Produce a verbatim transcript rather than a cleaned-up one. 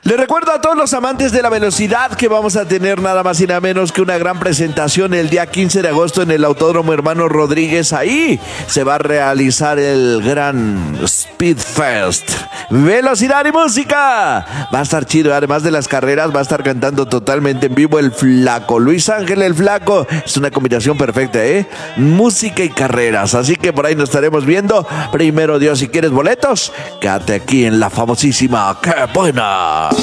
Les recuerdo a todos los amantes de la velocidad que vamos a tener nada más y nada menos que una gran presentación el día quince de agosto en el Autódromo Hermano Rodríguez. Ahí se va a realizar el gran Speed Fest. Velocidad y música. Va a estar chido. Además de las carreras, va a estar cantando totalmente en vivo el Flaco. Luis Ángel el Flaco. Es una combinación perfecta, ¿eh? Música y carreras. Así que por ahí nos estaremos viendo. Primero Dios, si quieres boletos, quédate aquí en la famosísima ¡Qué buena!